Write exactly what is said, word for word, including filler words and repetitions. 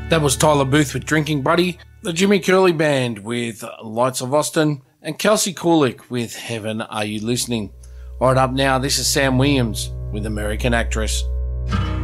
That was Tyler Booth with Drinking Buddy, the Jimmy Curley Band with Lights of Austin, and Kelsey Kulik with Heaven Are You Listening. Right up now, this is Sam Williams with American Actress.